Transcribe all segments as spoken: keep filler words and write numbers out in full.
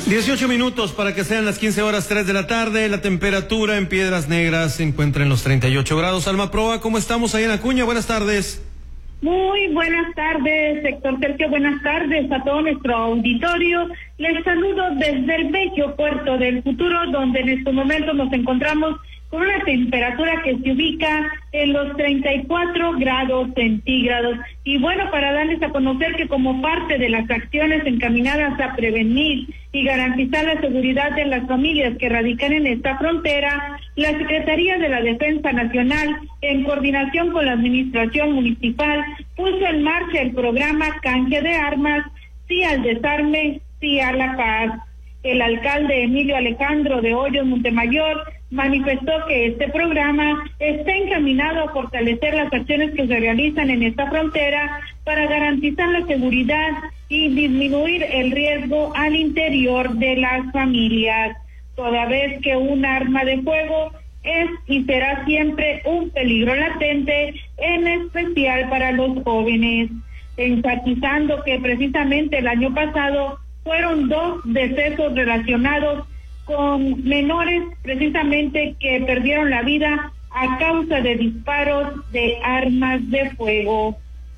dieciocho minutos para que sean las quince horas tres de la tarde. La temperatura en Piedras Negras se encuentra en los treinta y ocho grados. Alma Proa, ¿cómo estamos ahí en Acuña? Buenas tardes. Muy buenas tardes, sector Sergio. Buenas tardes a todo nuestro auditorio. Les saludo desde el bello puerto del Futuro, donde en estos momentos nos encontramos con una temperatura que se ubica en los treinta y cuatro grados centígrados. Y bueno, para darles a conocer que como parte de las acciones encaminadas a prevenir y garantizar la seguridad de las familias que radican en esta frontera, la Secretaría de la Defensa Nacional, en coordinación con la Administración Municipal, puso en marcha el programa Canje de Armas, sí al desarme, sí a la paz. El alcalde Emilio Alejandro de Hoyos Montemayor manifestó que este programa está encaminado a fortalecer las acciones que se realizan en esta frontera para garantizar la seguridad y disminuir el riesgo al interior de las familias, toda vez que un arma de fuego es y será siempre un peligro latente, en especial para los jóvenes, enfatizando que precisamente el año pasado fueron dos decesos relacionados con menores precisamente que perdieron la vida a causa de disparos de armas de fuego.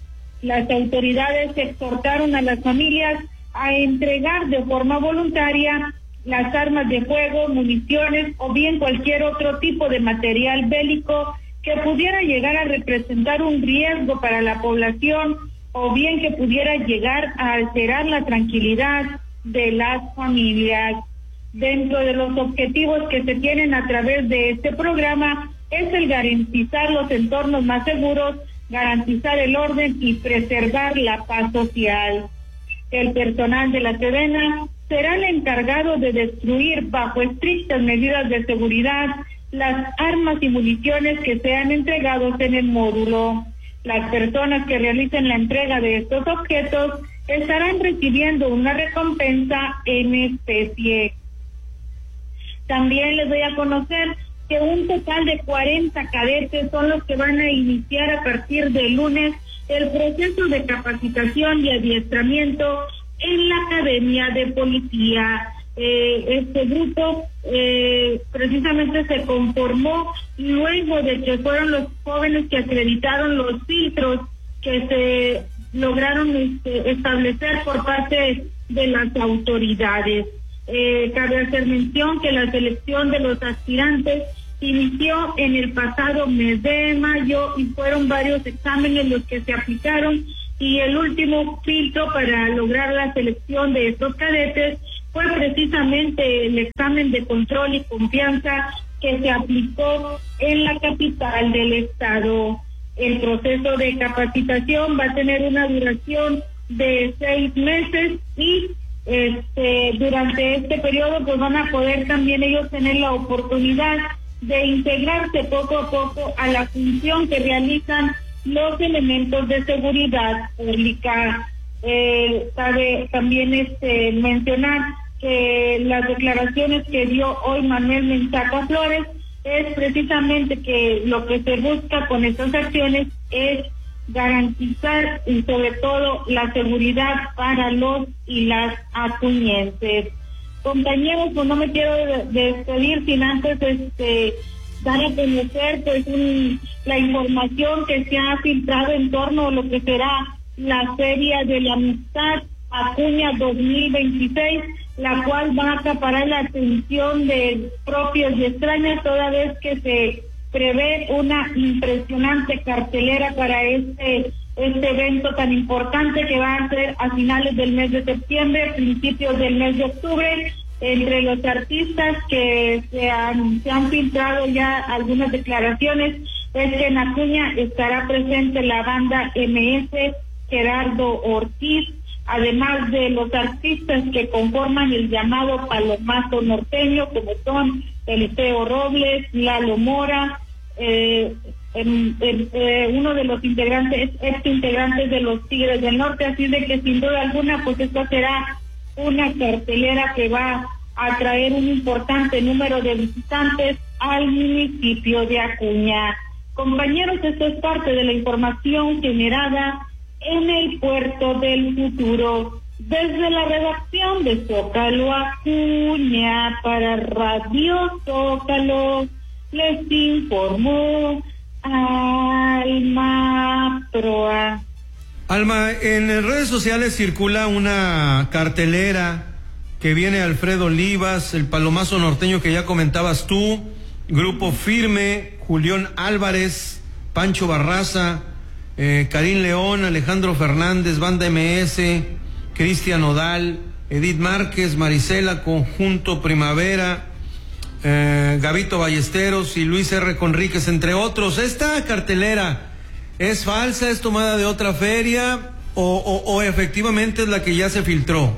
Las autoridades exhortaron a las familias a entregar de forma voluntaria las armas de fuego, municiones o bien cualquier otro tipo de material bélico que pudiera llegar a representar un riesgo para la población o bien que pudiera llegar a alterar la tranquilidad de las familias. Dentro de los objetivos que se tienen a través de este programa es el garantizar los entornos más seguros, garantizar el orden y preservar la paz social. El personal de la Sedena será el encargado de destruir bajo estrictas medidas de seguridad las armas y municiones que sean entregados en el módulo. Las personas que realicen la entrega de estos objetos estarán recibiendo una recompensa en especie. También les doy a conocer que un total de cuarenta cadetes son los que van a iniciar a partir del lunes el proceso de capacitación y adiestramiento en la Academia de Policía. Eh, este grupo eh, precisamente se conformó luego de que fueron los jóvenes que acreditaron los filtros que se lograron este, establecer por parte de las autoridades. Eh, cabe hacer mención que la selección de los aspirantes inició en el pasado mes de mayo y fueron varios exámenes los que se aplicaron, y el último filtro para lograr la selección de estos cadetes fue precisamente el examen de control y confianza que se aplicó en la capital del estado. El proceso de capacitación va a tener una duración de seis meses y este durante este periodo pues van a poder también ellos tener la oportunidad de integrarse poco a poco a la función que realizan los elementos de seguridad pública. Eh, cabe también este mencionar que las declaraciones que dio hoy Manuel Menchaca Flores es precisamente que lo que se busca con estas acciones es garantizar y sobre todo la seguridad para los y las acuñenses. Compañeros, pues no me quiero despedir sin antes este dar a conocer pues un, la información que se ha filtrado en torno a lo que será la Feria de la Amistad Acuña dos mil veintiséis, la cual va a acaparar la atención de propios y extraños, toda vez que se prevé una impresionante cartelera para este este evento tan importante que va a ser a finales del mes de septiembre, principios del mes de octubre. Entre los artistas que se han, se han filtrado ya algunas declaraciones es que en Acuña estará presente la banda M S Gerardo Ortiz, además de los artistas que conforman el llamado Palomazo Norteño, como son Eliseo Robles, Lalo Mora, eh, el, el, eh, uno de los integrantes, ex integrantes de los Tigres del Norte, así de que sin duda alguna pues esto será una cartelera que va a traer un importante número de visitantes al municipio de Acuña. Compañeros, esto es parte de la información generada en el puerto del Futuro. Desde la redacción de Zócalo Acuña para Radio Zócalo les informó Alma Proa. Alma, en redes sociales circula una cartelera que viene Alfredo Olivas, el Palomazo Norteño que ya comentabas tú, Grupo Firme, Julián Álvarez, Pancho Barraza, eh, Karim León, Alejandro Fernández, Banda M S, Cristian Nodal, Edith Márquez, Marisela, Conjunto Primavera, eh, Gabito Ballesteros y Luis R. Conríquez, entre otros. ¿Esta cartelera es falsa, es tomada de otra feria o, o, o efectivamente es la que ya se filtró?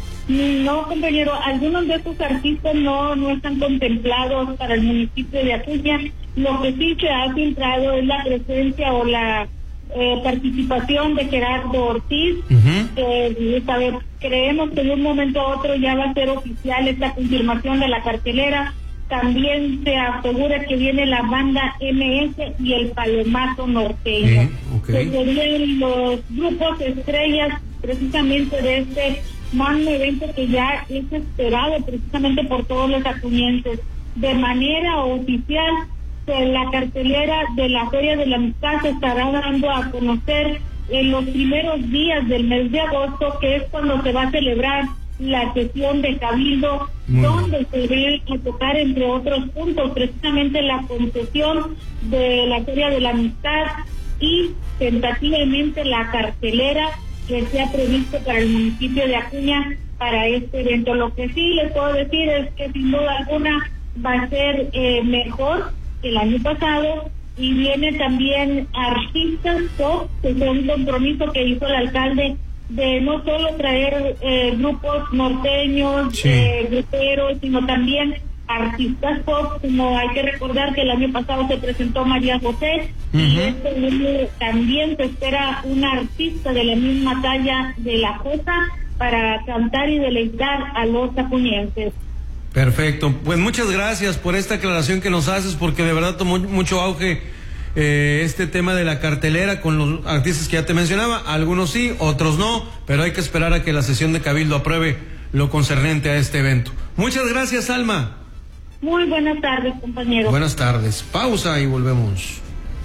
No, compañero, algunos de estos artistas no, no están contemplados para el municipio de Acuña. Lo que sí se ha filtrado es la presencia o la eh, participación de Gerardo Ortiz. Uh-huh. Que, saber, creemos que de un momento a otro ya va a ser oficial esta confirmación de la cartelera. También se asegura que viene la Banda M S y el Palomazo Norteño. Eh, okay. Que serían los grupos estrellas precisamente de este magno evento que ya es esperado precisamente por todos los acuñenses. De manera oficial, la cartelera de la Feria de la Amistad se estará dando a conocer en los primeros días del mes de agosto, que es cuando se va a celebrar la sesión de Cabildo, Muy donde bien. se va a tocar, entre otros puntos, precisamente la concesión de la Feria de la Amistad y tentativamente la cartelera que se ha previsto para el municipio de Acuña para este evento. Lo que sí les puedo decir es que sin duda alguna va a ser eh, mejor que el año pasado, y viene también artistas pop, que es un compromiso que hizo el alcalde de no solo traer eh, grupos norteños, sí. eh, gruperos, sino también artistas pop, como hay que recordar que el año pasado se presentó María José, uh-huh. y este año también se espera una artista de la misma talla de La Josa para cantar y deleitar a los acuñenses. Perfecto, pues muchas gracias por esta aclaración que nos haces, porque de verdad tomó mucho auge eh, este tema de la cartelera con los artistas que ya te mencionaba, algunos sí, otros no, pero hay que esperar a que la sesión de Cabildo apruebe lo concernente a este evento. Muchas gracias, Alma. Muy buenas tardes, compañeros. Buenas tardes. Pausa y volvemos.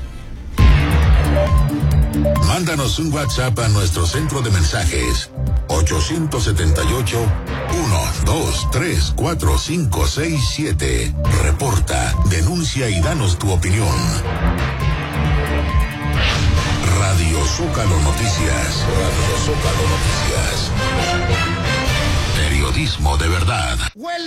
Mándanos un WhatsApp a nuestro centro de mensajes ocho siete ocho, uno dos tres cuatro cinco seis siete. Reporta, denuncia y danos tu opinión. Radio Zócalo Noticias. Radio Zócalo Noticias. Periodismo de verdad.